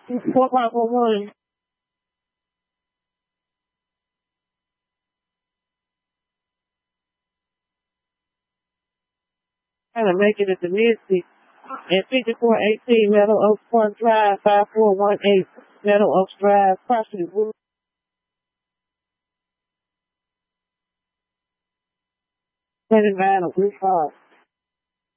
4541. Trying to make it at the Mystic. At 5418 Meadow Oaks Park Drive, 5418 Meadow Oaks Drive, Property Blue. Van a blue car.